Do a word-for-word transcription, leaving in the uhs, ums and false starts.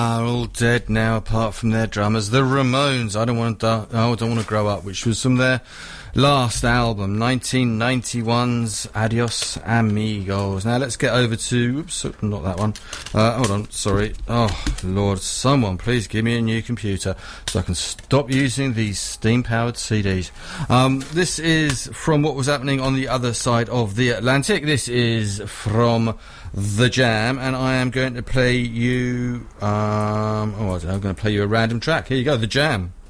Are all dead now, apart from their drummers, the Ramones. I don't want to. Oh, I don't want to grow up, which was from their last album, nineteen ninety-one's Adios Amigos. Now let's get over to. Oops, not that one. Uh, hold on, sorry. Oh Lord, someone please give me a new computer so I can stop using these steam-powered C Ds. Um, this is from what was happening on the other side of the Atlantic. This is from The Jam, and I am going to play you. Um, oh, I'm going to play you a random track. Here you go, The Jam.